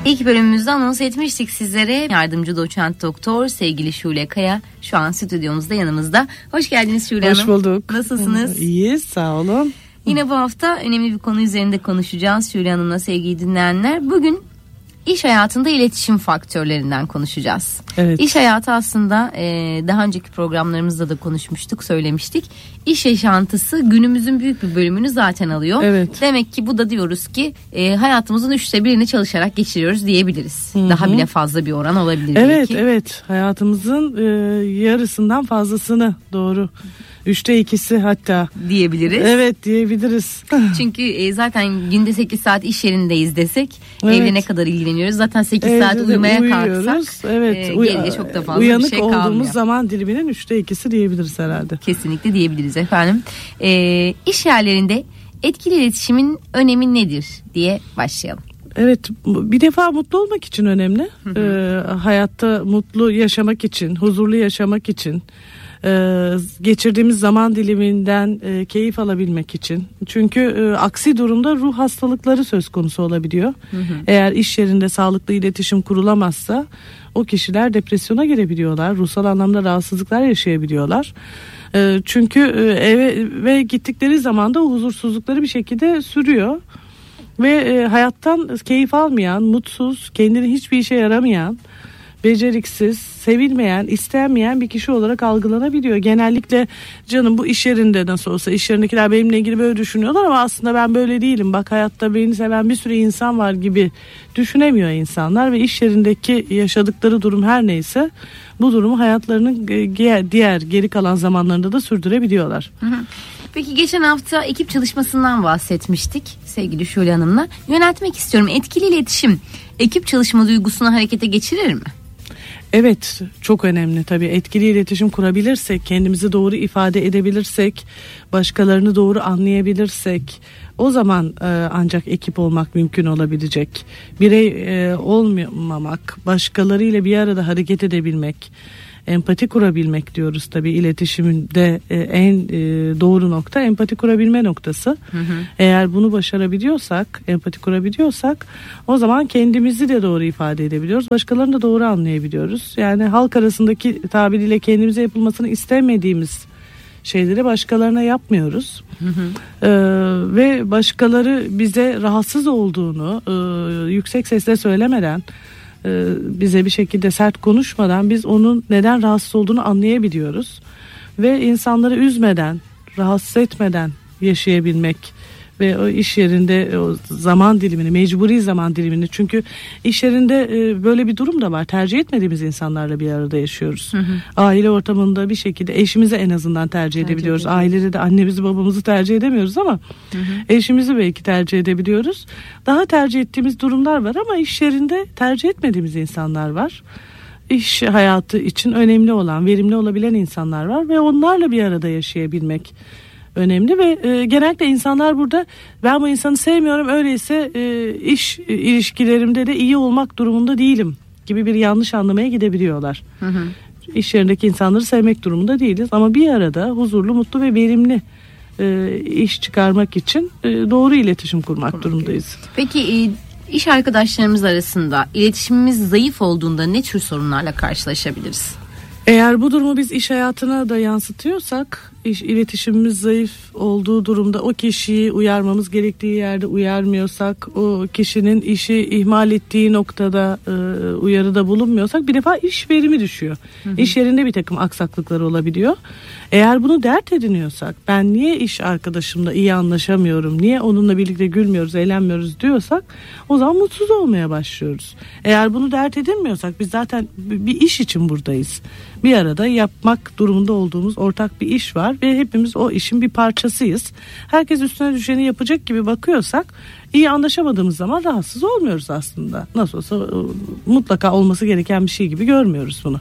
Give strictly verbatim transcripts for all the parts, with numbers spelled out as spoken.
İlk bölümümüzde anons etmiştik sizlere. Yardımcı doçent doktor sevgili Şule Kaya şu an stüdyomuzda yanımızda. Hoş geldiniz Şule Hanım. Hoş bulduk. Nasılsınız? İyiyiz, sağ olun. Yine bu hafta önemli bir konu üzerinde konuşacağız Şule Hanım'la sevgili dinleyenler. Bugün İş hayatında iletişim faktörlerinden konuşacağız. Evet. İş hayatı aslında e, daha önceki programlarımızda da konuşmuştuk, söylemiştik. İş yaşantısı günümüzün büyük bir bölümünü zaten alıyor. Evet. Demek ki bu da diyoruz ki e, hayatımızın üçte birini çalışarak geçiriyoruz diyebiliriz. Hı-hı. Daha bile fazla bir oran olabilir evet, belki. Evet, evet. Hayatımızın e, yarısından fazlasını, doğru. Üçte ikisi hatta. Diyebiliriz. Evet, diyebiliriz. Çünkü e, zaten günde sekiz saat iş yerindeyiz desek, evet. Evle ne kadar ilgileniyoruz. Zaten sekiz Evde saat uyumaya uyuyoruz. kalksak evet, e, uy- geriye çok da fazla uyanık bir şey kalmıyor. olduğumuz zaman diliminin üçte ikisi diyebiliriz herhalde. Kesinlikle diyebiliriz efendim. E, iş yerlerinde etkili iletişimin önemi nedir diye başlayalım. Evet, bir defa mutlu olmak için önemli. Hı hı. Ee, hayatta mutlu yaşamak için, huzurlu yaşamak için, e, geçirdiğimiz zaman diliminden e, keyif alabilmek için. Çünkü e, aksi durumda ruh hastalıkları söz konusu olabiliyor. Hı hı. Eğer iş yerinde sağlıklı iletişim kurulamazsa o kişiler depresyona girebiliyorlar. Ruhsal anlamda rahatsızlıklar yaşayabiliyorlar. E, çünkü e, eve ve gittikleri zaman da o huzursuzlukları bir şekilde sürüyor. Ve e, hayattan keyif almayan, mutsuz, kendini hiçbir işe yaramayan, beceriksiz, sevilmeyen, istenmeyen bir kişi olarak algılanabiliyor. Genellikle canım bu iş yerinde nasıl olsa iş yerindekiler benimle ilgili böyle düşünüyorlar ama aslında ben böyle değilim. Bak hayatta beni seven bir sürü insan var gibi düşünemiyor insanlar ve iş yerindeki yaşadıkları durum her neyse bu durumu hayatlarının diğer geri kalan zamanlarında da sürdürebiliyorlar. Hı hı. Peki geçen hafta ekip çalışmasından bahsetmiştik sevgili Şule Hanım'la. Yöneltmek istiyorum. Etkili iletişim ekip çalışma duygusunu harekete geçirir mi? Evet, çok önemli tabii. Etkili iletişim kurabilirsek, kendimizi doğru ifade edebilirsek, başkalarını doğru anlayabilirsek o zaman e, ancak ekip olmak mümkün olabilecek. Birey e, olmamak, başkalarıyla bir arada hareket edebilmek, empati kurabilmek diyoruz tabii iletişimde e, en e, doğru nokta empati kurabilme noktası. Hı hı. Eğer bunu başarabiliyorsak, empati kurabiliyorsak o zaman kendimizi de doğru ifade edebiliyoruz. Başkalarını da doğru anlayabiliyoruz. Yani halk arasındaki tabiriyle kendimize yapılmasını istemediğimiz şeyleri başkalarına yapmıyoruz. Hı hı. Ee, ve başkaları bize rahatsız olduğunu e, yüksek sesle söylemeden, bize bir şekilde sert konuşmadan biz onun neden rahatsız olduğunu anlayabiliyoruz ve insanları üzmeden, rahatsız etmeden yaşayabilmek ve o iş yerinde o zaman dilimini, mecburi zaman dilimini, çünkü iş yerinde böyle bir durum da var, tercih etmediğimiz insanlarla bir arada yaşıyoruz. Hı hı. Aile ortamında bir şekilde eşimizi en azından tercih, tercih edebiliyoruz. Edelim. Ailede de annemizi babamızı tercih edemiyoruz ama hı hı. eşimizi belki tercih edebiliyoruz. Daha tercih ettiğimiz durumlar var ama iş yerinde tercih etmediğimiz insanlar var. İş hayatı için önemli olan, verimli olabilen insanlar var ve onlarla bir arada yaşayabilmek önemli ve e, genellikle insanlar burada ben bu insanı sevmiyorum, öyleyse e, iş e, ilişkilerimde de iyi olmak durumunda değilim gibi bir yanlış anlamaya gidebiliyorlar. Hı hı. İş yerindeki insanları sevmek durumunda değiliz ama bir arada huzurlu, mutlu ve verimli e, iş çıkarmak için e, doğru iletişim kurmak okay. durumundayız. Peki e, iş arkadaşlarımız arasında iletişimimiz zayıf olduğunda ne tür sorunlarla karşılaşabiliriz? Eğer bu durumu biz iş hayatına da yansıtıyorsak, iş, iletişimimiz zayıf olduğu durumda o kişiyi uyarmamız gerektiği yerde uyarmıyorsak, o kişinin işi ihmal ettiği noktada e, uyarıda bulunmuyorsak bir defa iş verimi düşüyor. Hı hı. İş yerinde bir takım aksaklıklar olabiliyor. Eğer bunu dert ediniyorsak, ben niye iş arkadaşımla iyi anlaşamıyorum, niye onunla birlikte gülmüyoruz, eğlenmiyoruz diyorsak o zaman mutsuz olmaya başlıyoruz. Eğer bunu dert edinmiyorsak biz zaten bir iş için buradayız. Bir arada yapmak durumunda olduğumuz ortak bir iş var ve hepimiz o işin bir parçasıyız. Herkes üstüne düşeni yapacak gibi bakıyorsak iyi anlaşamadığımız zaman rahatsız olmuyoruz aslında. Nasıl olsa mutlaka olması gereken bir şey gibi görmüyoruz bunu.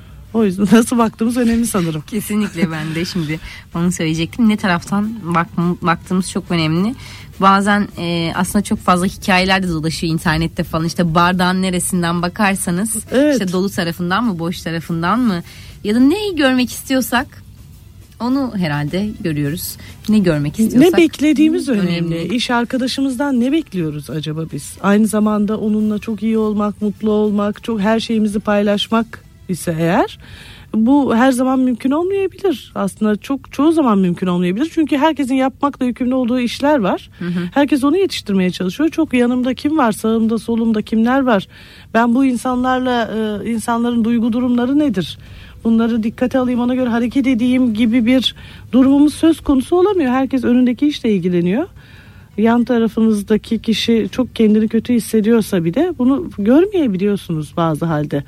O yüzden nasıl baktığımız önemli sanırım. Kesinlikle, ben de şimdi onu söyleyecektim. Ne taraftan bak, baktığımız çok önemli. Bazen e, aslında çok fazla hikayeler de dolaşıyor internette falan. İşte bardağın neresinden bakarsanız, evet. işte dolu tarafından mı, boş tarafından mı, ya da neyi görmek istiyorsak Onu herhalde görüyoruz. Ne görmek istiyorsak. Ne beklediğimiz önemli. önemli. İş arkadaşımızdan ne bekliyoruz acaba biz? Aynı zamanda onunla çok iyi olmak, mutlu olmak, çok her şeyimizi paylaşmak ise eğer, bu her zaman mümkün olmayabilir. Aslında çok çoğu zaman mümkün olmayabilir. Çünkü herkesin yapmakla yükümlü olduğu işler var. Hı hı. Herkes onu yetiştirmeye çalışıyor. Çok yanımda kim var, sağımda solumda kimler var? Ben bu insanlarla e, insanların duygu durumları nedir? Bunları dikkate alayım, ona göre hareket edeyim gibi bir durumumuz söz konusu olamıyor. Herkes önündeki işle ilgileniyor. Yan tarafınızdaki kişi çok kendini kötü hissediyorsa bile bunu görmeyebiliyorsunuz bazı halde.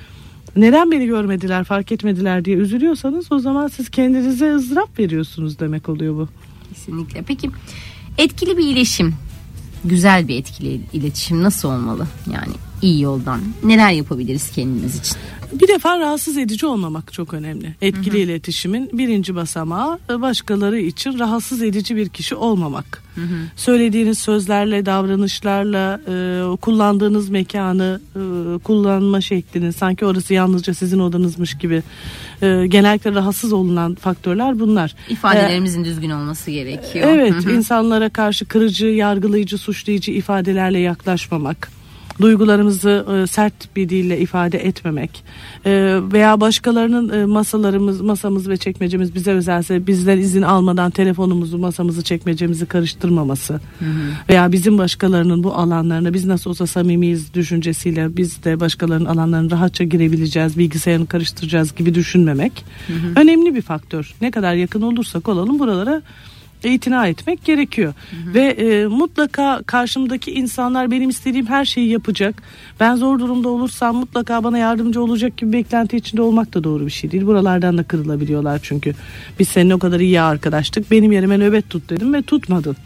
Neden beni görmediler, fark etmediler diye üzülüyorsanız o zaman siz kendinize ızdırap veriyorsunuz demek oluyor bu. Kesinlikle. Peki etkili bir iletişim, güzel bir etkili iletişim nasıl olmalı? Yani iyi yoldan neler yapabiliriz kendimiz için? Bir defa rahatsız edici olmamak çok önemli. Etkili hı hı. iletişimin birinci basamağı başkaları için rahatsız edici bir kişi olmamak. Hı hı. Söylediğiniz sözlerle, davranışlarla, e, kullandığınız mekanı, e, kullanma şekliniz, sanki orası yalnızca sizin odanızmış gibi e, genellikle rahatsız olunan faktörler bunlar. İfadelerimizin ee, düzgün olması gerekiyor. Evet, hı hı. insanlara karşı kırıcı, yargılayıcı, suçlayıcı ifadelerle yaklaşmamak. Duygularımızı e, sert bir dille ifade etmemek e, veya başkalarının e, masalarımız, masamız ve çekmecemiz bize özelse bizden izin almadan telefonumuzu, masamızı, çekmecemizi karıştırmaması, hı hı. veya bizim başkalarının bu alanlarına biz nasıl olsa samimiyiz düşüncesiyle biz de başkalarının alanlarına rahatça girebileceğiz, bilgisayarını karıştıracağız gibi düşünmemek hı hı. önemli bir faktör. Ne kadar yakın olursak olalım buralara itina etmek gerekiyor. Hı hı. Ve e, mutlaka karşımdaki insanlar benim istediğim her şeyi yapacak. Ben zor durumda olursam mutlaka bana yardımcı olacak gibi beklenti içinde olmak da doğru bir şey değil. Buralardan da kırılabiliyorlar çünkü. Biz seninle o kadar iyi arkadaştık. Benim yerime nöbet tut dedim ve tutmadın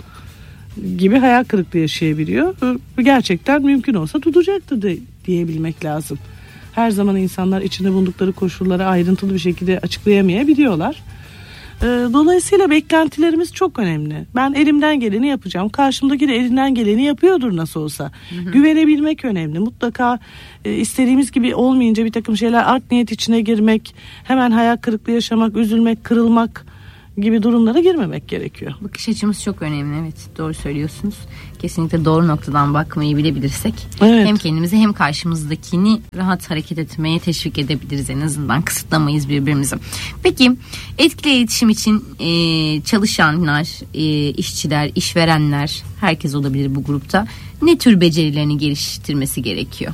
gibi hayal kırıklığı yaşayabiliyor. Gerçekten mümkün olsa tutacaktı de, diyebilmek lazım. Her zaman insanlar içinde bulundukları koşulları ayrıntılı bir şekilde açıklayamayabiliyorlar. Dolayısıyla beklentilerimiz çok önemli. Ben elimden geleni yapacağım. Karşımdaki de elinden geleni yapıyordur nasıl olsa. Hı hı. Güvenebilmek önemli. Mutlaka e, istediğimiz gibi olmayınca bir takım şeyler art niyet içine girmek, hemen hayal kırıklığı yaşamak, üzülmek, kırılmak gibi durumlara girmemek gerekiyor. Bakış açımız çok önemli. Evet, doğru söylüyorsunuz. Kesinlikle doğru noktadan bakmayı bilebilirsek evet. hem kendimizi hem karşımızdakini rahat hareket etmeye teşvik edebiliriz, en azından kısıtlamayız birbirimizi. Peki etkili iletişim için e, çalışanlar, e, işçiler, işverenler, herkes olabilir bu grupta, ne tür becerilerini geliştirmesi gerekiyor?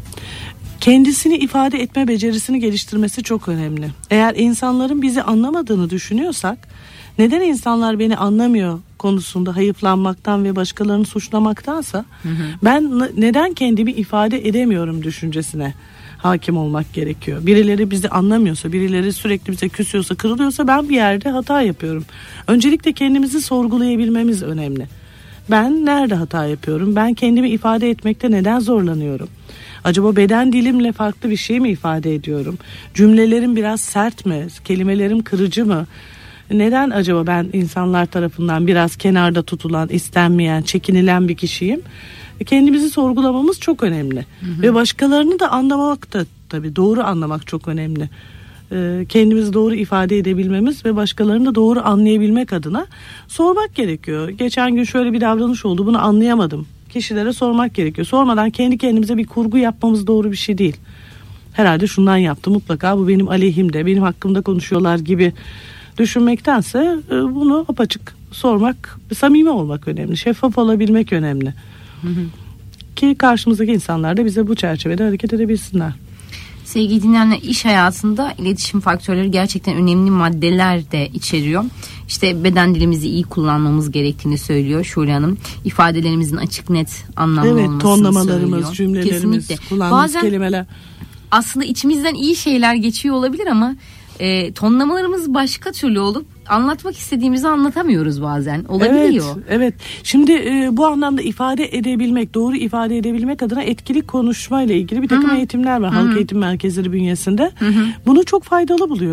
Kendisini ifade etme becerisini geliştirmesi çok önemli. Eğer insanların bizi anlamadığını düşünüyorsak, neden insanlar beni anlamıyor konusunda hayıflanmaktan ve başkalarını suçlamaktansa, hı hı. ben neden kendimi ifade edemiyorum düşüncesine hakim olmak gerekiyor. Birileri bizi anlamıyorsa, birileri sürekli bize küsüyorsa, kırılıyorsa ben bir yerde hata yapıyorum. Öncelikle kendimizi sorgulayabilmemiz önemli. Ben nerede hata yapıyorum? Ben kendimi ifade etmekte neden zorlanıyorum? Acaba beden dilimle farklı bir şey mi ifade ediyorum? Cümlelerim biraz sert mi? Kelimelerim kırıcı mı? Neden acaba ben insanlar tarafından biraz kenarda tutulan, istenmeyen, çekinilen bir kişiyim? Kendimizi sorgulamamız çok önemli. Hı hı. Ve başkalarını da anlamak da tabii doğru anlamak çok önemli. Kendimizi doğru ifade edebilmemiz ve başkalarını da doğru anlayabilmek adına sormak gerekiyor. Geçen gün şöyle bir davranış oldu, bunu anlayamadım. Kişilere sormak gerekiyor. Sormadan kendi kendimize bir kurgu yapmamız doğru bir şey değil. Herhalde şundan yaptı, mutlaka bu benim aleyhimde, benim hakkımda konuşuyorlar gibi düşünmektense bunu apaçık sormak, samimi olmak önemli. Şeffaf olabilmek önemli. Hı hı. Ki karşımızdaki insanlar da bize bu çerçevede hareket edebilsinler. Sevgili dinleyenler, iş hayatında iletişim faktörleri gerçekten önemli maddeler de içeriyor. İşte beden dilimizi iyi kullanmamız gerektiğini söylüyor Şule Hanım. İfadelerimizin açık, net, anlamlı evet, olmasını tonlamalarımız, söylüyor. cümlelerimiz, kesinlikle. kullandığımız Bazen kelimeler. Aslında içimizden iyi şeyler geçiyor olabilir ama e, tonlamalarımız başka türlü olup anlatmak istediğimizi anlatamıyoruz bazen. Olabiliyor. Evet, evet. Şimdi e, bu anlamda ifade edebilmek, doğru ifade edebilmek adına etkili konuşma ile ilgili bir takım Hı-hı. eğitimler var. Hı-hı. Halk eğitim merkezleri bünyesinde. Hı-hı. Bunu çok faydalı buluyorum.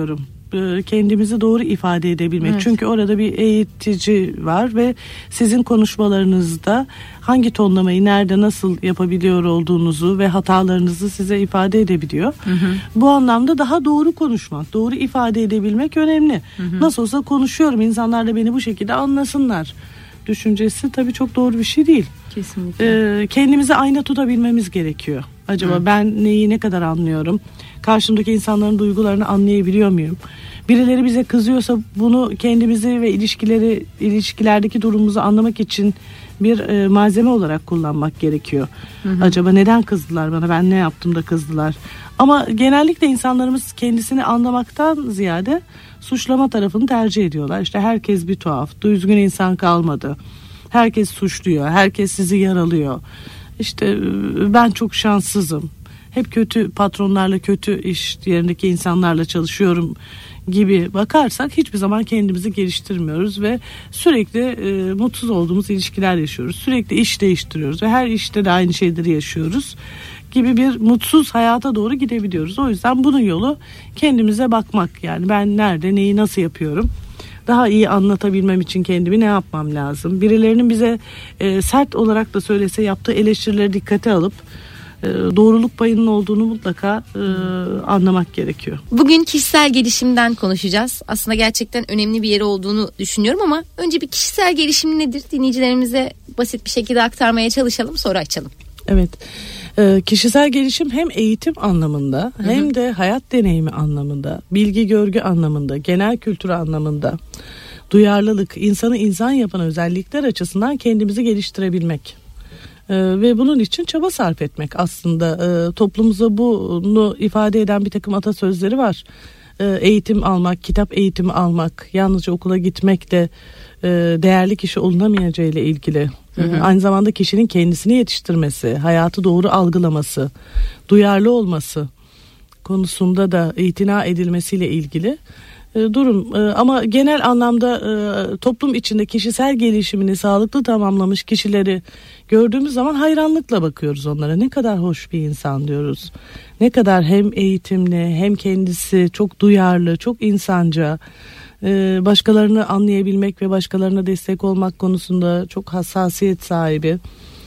e, kendimizi doğru ifade edebilmek. Evet. Çünkü orada bir eğitici var ve sizin konuşmalarınızda hangi tonlamayı nerede nasıl yapabiliyor olduğunuzu ve hatalarınızı size ifade edebiliyor. Hı hı. Bu anlamda daha doğru konuşmak, doğru ifade edebilmek önemli. Hı hı. Nasıl olsa konuşuyorum, insanlar da beni bu şekilde anlasınlar düşüncesi tabii çok doğru bir şey değil. Kesinlikle. Ee, kendimizi ayna tutabilmemiz gerekiyor. Acaba Hı. ben neyi ne kadar anlıyorum? Karşımdaki insanların duygularını anlayabiliyor muyum? Birileri bize kızıyorsa bunu kendimizi ve ilişkileri ilişkilerdeki durumumuzu anlamak için bir e, malzeme olarak kullanmak gerekiyor. Hı hı. Acaba neden kızdılar bana? Ben ne yaptım da kızdılar? Ama genellikle insanlarımız kendisini anlamaktan ziyade suçlama tarafını tercih ediyorlar. İşte herkes bir tuhaf, düzgün insan kalmadı. Herkes suçluyor, herkes sizi yaralıyor. İşte ben çok şanssızım. Hep kötü patronlarla, kötü iş yerindeki insanlarla çalışıyorum gibi bakarsak hiçbir zaman kendimizi geliştirmiyoruz ve sürekli e, mutsuz olduğumuz ilişkiler yaşıyoruz. Sürekli iş değiştiriyoruz ve her işte de aynı şeyleri yaşıyoruz gibi bir mutsuz hayata doğru gidebiliyoruz. O yüzden bunun yolu kendimize bakmak. Yani ben nerede, neyi nasıl yapıyorum? Daha iyi anlatabilmem için kendimi ne yapmam lazım? Birilerinin bize e, sert olarak da söylese yaptığı eleştirileri dikkate alıp e, doğruluk payının olduğunu mutlaka e, anlamak gerekiyor. Bugün kişisel gelişimden konuşacağız. Aslında gerçekten önemli bir yeri olduğunu düşünüyorum ama önce bir kişisel gelişim nedir? Dinleyicilerimize basit bir şekilde aktarmaya çalışalım, sonra açalım. Evet. Ee, kişisel gelişim hem eğitim anlamında, hı hı, hem de hayat deneyimi anlamında, bilgi görgü anlamında, genel kültür anlamında, duyarlılık, insanı insan yapan özellikler açısından kendimizi geliştirebilmek. Ee, ve bunun için çaba sarf etmek aslında. Ee, toplumumuzda bunu ifade eden bir takım atasözleri var. Ee, eğitim almak, kitap eğitimi almak, yalnızca okula gitmek de e, değerli kişi olunamayacağı ile ilgili. Hı hı. Aynı zamanda kişinin kendisini yetiştirmesi, hayatı doğru algılaması, duyarlı olması konusunda da itina edilmesiyle ilgili e, durum. E, ama genel anlamda e, toplum içinde kişisel gelişimini sağlıklı tamamlamış kişileri gördüğümüz zaman hayranlıkla bakıyoruz onlara. Ne kadar hoş bir insan diyoruz. Ne kadar hem eğitimli hem kendisi çok duyarlı, çok insanca. Başkalarını anlayabilmek ve başkalarına destek olmak konusunda çok hassasiyet sahibi.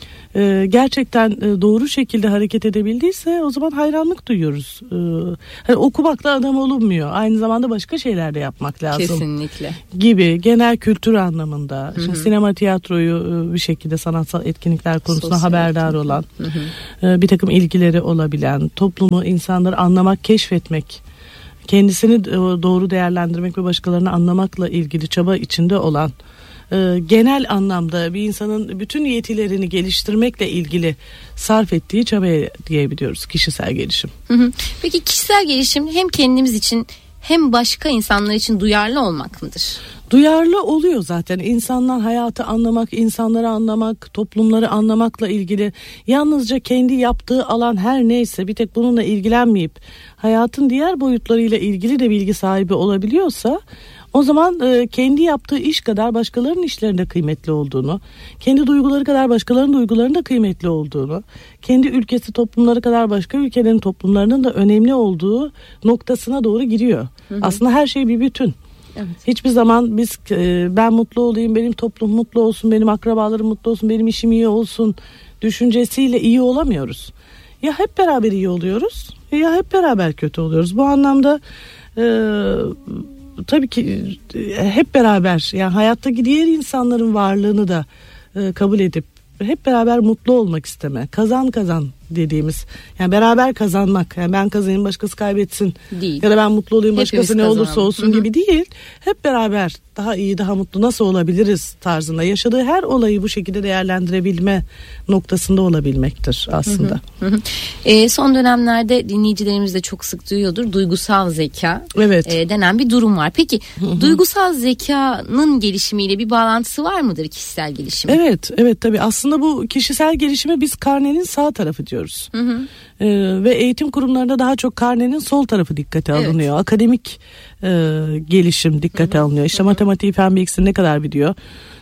Gerçekten doğru şekilde hareket edebildiyse o zaman hayranlık duyuyoruz. Hani okumakla adam olunmuyor. Aynı zamanda başka şeyler de yapmak lazım. Kesinlikle. Gibi genel kültür anlamında. Hı hı. Sinema, tiyatroyu bir şekilde sanatsal etkinlikler konusunda sosyal haberdar olan, hı hı, bir takım ilgileri olabilen, toplumu, insanları anlamak, keşfetmek, kendisini doğru değerlendirmek ve başkalarını anlamakla ilgili çaba içinde olan, e, genel anlamda bir insanın bütün yetilerini geliştirmekle ilgili sarf ettiği çabaya diyebiliyoruz kişisel gelişim. Hı hı. Peki kişisel gelişim hem kendimiz için hem başka insanlar için duyarlı olmak mıdır? Duyarlı oluyor zaten. İnsanlar hayatı anlamak, insanları anlamak, toplumları anlamakla ilgili yalnızca kendi yaptığı alan her neyse bir tek bununla ilgilenmeyip hayatın diğer boyutlarıyla ilgili de bilgi sahibi olabiliyorsa o zaman e, kendi yaptığı iş kadar başkalarının işlerinde kıymetli olduğunu, kendi duyguları kadar başkalarının duygularının da kıymetli olduğunu, kendi ülkesi toplumları kadar başka ülkelerin toplumlarının da önemli olduğu noktasına doğru giriyor. Hı hı. Aslında her şey bir bütün. Evet. Hiçbir zaman biz e, ben mutlu olayım, benim toplum mutlu olsun, benim akrabalarım mutlu olsun, benim işim iyi olsun düşüncesiyle iyi olamıyoruz. Ya hep beraber iyi oluyoruz ya hep beraber kötü oluyoruz. Bu anlamda e, tabii ki e, hep beraber yani hayattaki diğer insanların varlığını da e, kabul edip hep beraber mutlu olmak isteme, kazan kazan dediğimiz, yani beraber kazanmak, yani ben kazanayım başkası kaybetsin değil, ya da ben mutlu olayım başkası hepimiz ne kazanalım olursa olsun, hı-hı, gibi değil. Hep beraber daha iyi, daha mutlu nasıl olabiliriz tarzında yaşadığı her olayı bu şekilde değerlendirebilme noktasında olabilmektir aslında. Hı hı. E, son dönemlerde dinleyicilerimiz de çok sık duyuyordur, duygusal zeka, evet, e, denen bir durum var. Peki hı hı, duygusal zekanın gelişimiyle bir bağlantısı var mıdır kişisel gelişim? Evet, evet tabii aslında bu kişisel gelişime biz karnenin sağ tarafı diyoruz. Hı hı. Ee, ve eğitim kurumlarında daha çok karnenin sol tarafı dikkate evet alınıyor. Akademik e, gelişim dikkate hı hı alınıyor. İşte hı hı, matematiği, fen bilgisini ne kadar biliyor,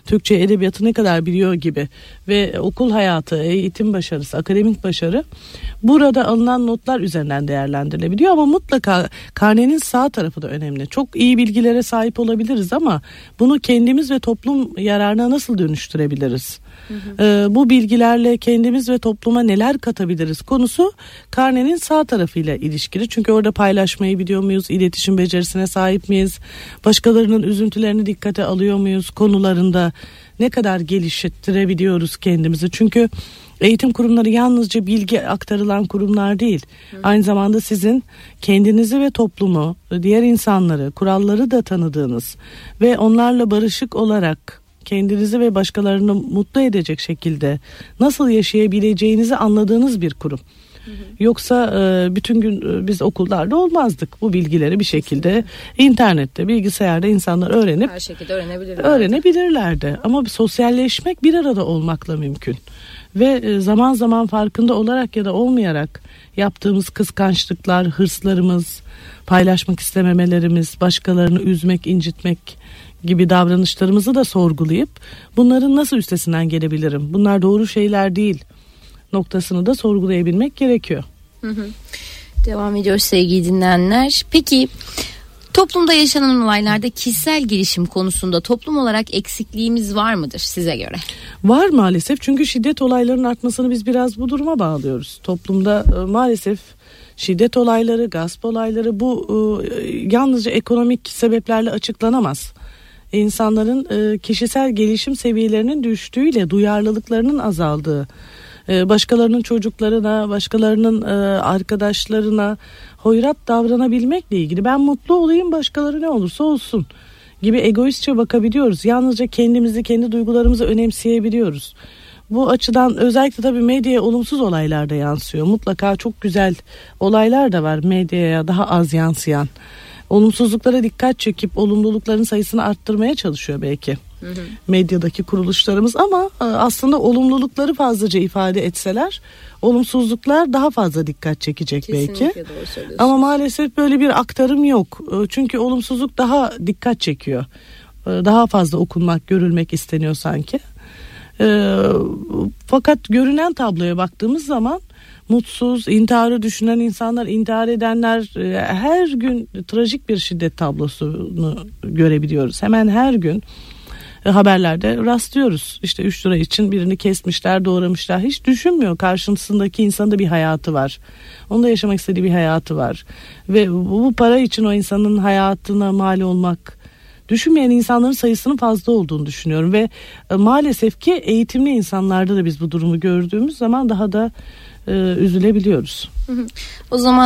Türkçe edebiyatı ne kadar biliyor gibi ve okul hayatı, eğitim başarısı, akademik başarı burada alınan notlar üzerinden değerlendirilebiliyor ama mutlaka karnenin sağ tarafı da önemli. Çok iyi bilgilere sahip olabiliriz ama bunu kendimiz ve toplum yararına nasıl dönüştürebiliriz? Hı hı. Ee, bu bilgilerle kendimiz ve topluma neler katabiliriz konusu karnenin sağ tarafıyla ilişkili. Çünkü orada paylaşmayı biliyor muyuz? İletişim becerisine sahip miyiz? Başkalarının üzüntülerini dikkate alıyor muyuz? Konularında ne kadar geliştirebiliyoruz kendimizi? Çünkü eğitim kurumları yalnızca bilgi aktarılan kurumlar değil. Hı. Aynı zamanda sizin kendinizi ve toplumu, diğer insanları, kuralları da tanıdığınız ve onlarla barışık olarak kendinizi ve başkalarını mutlu edecek şekilde nasıl yaşayabileceğinizi anladığınız bir kurum. Hı hı. Yoksa e, bütün gün e, biz okullarda olmazdık. Bu bilgileri bir şekilde internette, bilgisayarda insanlar öğrenip her şekilde öğrenebilirlerdi. öğrenebilirlerdi. Ama sosyalleşmek bir arada olmakla mümkün. Ve e, zaman zaman farkında olarak ya da olmayarak yaptığımız kıskançlıklar, hırslarımız, paylaşmak istememelerimiz, başkalarını üzmek, incitmek gibi davranışlarımızı da sorgulayıp bunların nasıl üstesinden gelebilirim? Bunlar doğru şeyler değil noktasını da sorgulayabilmek gerekiyor. Hı hı. Devam ediyoruz sevgili dinleyenler. Peki toplumda yaşanan olaylarda kişisel gelişim konusunda toplum olarak eksikliğimiz var mıdır size göre? Var maalesef, çünkü şiddet olaylarının artmasını biz biraz bu duruma bağlıyoruz. Toplumda e, maalesef şiddet olayları, gasp olayları bu e, yalnızca ekonomik sebeplerle açıklanamaz. İnsanların e, kişisel gelişim seviyelerinin düştüğüyle duyarlılıklarının azaldığı, e, başkalarının çocuklarına, başkalarının e, arkadaşlarına hoyrat davranabilmekle ilgili, ben mutlu olayım başkaları ne olursa olsun gibi egoistçe bakabiliyoruz. Yalnızca kendimizi, kendi duygularımızı önemseyebiliyoruz. Bu açıdan özellikle tabii medyaya olumsuz olaylar da yansıyor. Mutlaka çok güzel olaylar da var medyaya daha az yansıyan. Olumsuzluklara dikkat çekip olumlulukların sayısını arttırmaya çalışıyor belki hı hı. medyadaki kuruluşlarımız, ama aslında olumlulukları fazlaca ifade etseler olumsuzluklar daha fazla dikkat çekecek. Kesinlikle belki. Ama maalesef böyle bir aktarım yok. Çünkü olumsuzluk daha dikkat çekiyor. Daha fazla okunmak, görülmek isteniyor sanki. Fakat görünen tabloya baktığımız zaman mutsuz, intiharı düşünen insanlar, intihar edenler, her gün trajik bir şiddet tablosunu görebiliyoruz. Hemen her gün haberlerde rastlıyoruz. İşte üç lira için birini kesmişler, doğramışlar. Hiç düşünmüyor. Karşısındaki insanın da bir hayatı var. Onun da yaşamak istediği bir hayatı var. Ve bu para için o insanın hayatına mal olmak, düşünmeyen insanların sayısının fazla olduğunu düşünüyorum. Ve maalesef ki eğitimli insanlarda da biz bu durumu gördüğümüz zaman daha da e, üzülebiliyoruz. O zaman